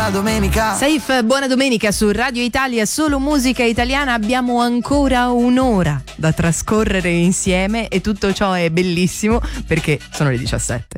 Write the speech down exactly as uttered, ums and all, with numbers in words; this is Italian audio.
buona domenica. Saif, buona domenica su Radio Italia, solo musica italiana. Abbiamo ancora un'ora da trascorrere insieme e tutto ciò è bellissimo perché sono le diciassette.